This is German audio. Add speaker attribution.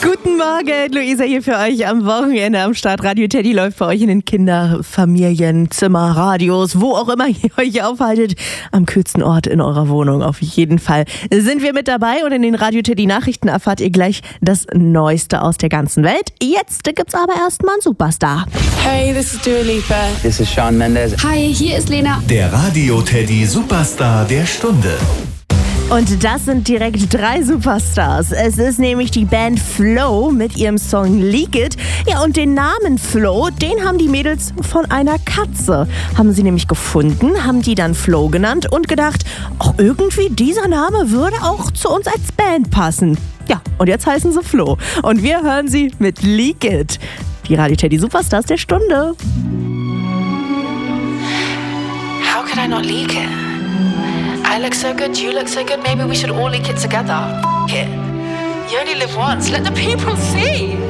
Speaker 1: Guten Morgen, Luisa hier für euch am Wochenende am Start. Radio Teddy läuft bei euch in den Kinderfamilien, Zimmer, Radios, wo auch immer ihr euch aufhaltet. Am kühlsten Ort in eurer Wohnung auf jeden Fall sind wir mit dabei. Und in den Radio Teddy Nachrichten erfahrt ihr gleich das Neueste aus der ganzen Welt. Jetzt gibt's aber erstmal einen Superstar.
Speaker 2: Hey, this is Dua Lipa.
Speaker 3: This is Shawn Mendes.
Speaker 2: Hi, hier ist Lena.
Speaker 4: Der Radio Teddy Superstar der Stunde.
Speaker 1: Und das sind direkt 3 Superstars. Es ist nämlich die Band Flow mit ihrem Song Leak It. Ja, und den Namen Flow, den haben die Mädels von einer Katze. Haben sie nämlich gefunden, haben die dann Flow genannt und gedacht, auch irgendwie dieser Name würde auch zu uns als Band passen. Ja, und jetzt heißen sie Flow. Und wir hören sie mit Leak It. Die Radio Teddy Superstars der Stunde.
Speaker 5: How could I not leak it? I look so good, you look so good, maybe we should all leak it together. Here. You only live once, let the people see.